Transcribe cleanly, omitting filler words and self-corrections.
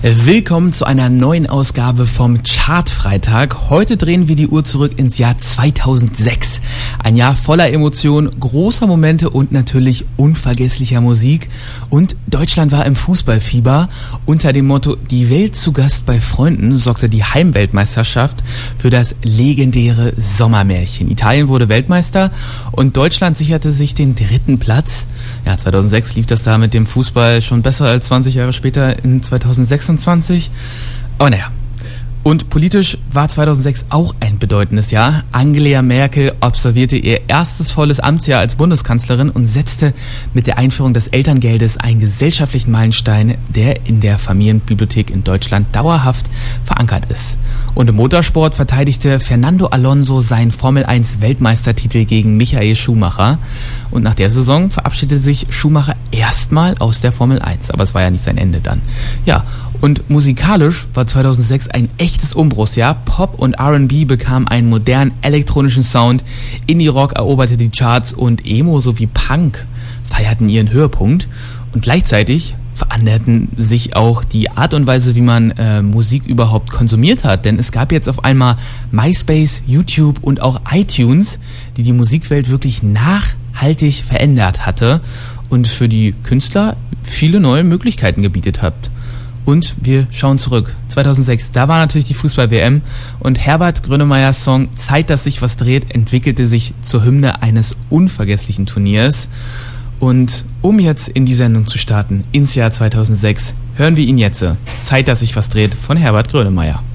Willkommen zu einer neuen Ausgabe vom Chartfreitag. Heute drehen wir die Uhr zurück ins Jahr 2006. Ein Jahr voller Emotionen, großer Momente und natürlich unvergesslicher Musik. Und Deutschland war im Fußballfieber. Unter dem Motto "Die Welt zu Gast bei Freunden" sorgte die Heimweltmeisterschaft für das legendäre Sommermärchen. Italien wurde Weltmeister und Deutschland sicherte sich den 3. Platz. Ja, 2006 lief das da mit dem Fußball schon besser als 20 Jahre später in 2026. Aber naja. Und politisch war 2006 auch ein bedeutendes Jahr. Angela Merkel absolvierte ihr erstes volles Amtsjahr als Bundeskanzlerin und setzte mit der Einführung des Elterngeldes einen gesellschaftlichen Meilenstein, der in der Familienbibliothek in Deutschland dauerhaft verankert ist. Und im Motorsport verteidigte Fernando Alonso seinen Formel-1-Weltmeistertitel gegen Michael Schumacher. Und nach der Saison verabschiedete sich Schumacher erstmal aus der Formel 1. Aber es war ja nicht sein Ende dann. Ja, und musikalisch war 2006 ein echtes Umbruchsjahr. Pop und R&B bekamen einen modernen elektronischen Sound, Indie-Rock eroberte die Charts und Emo sowie Punk feierten ihren Höhepunkt. Und gleichzeitig veränderten sich auch die Art und Weise, wie man Musik überhaupt konsumiert hat. Denn es gab jetzt auf einmal MySpace, YouTube und auch iTunes, die Musikwelt wirklich nachhaltig verändert hatte und für die Künstler viele neue Möglichkeiten gebietet hat. Und wir schauen zurück. 2006, da war natürlich die Fußball-WM und Herbert Grönemeyers Song "Zeit, dass sich was dreht" entwickelte sich zur Hymne eines unvergesslichen Turniers. Und um jetzt in die Sendung zu starten, ins Jahr 2006, hören wir ihn jetzt. "Zeit, dass sich was dreht" von Herbert Grönemeyer.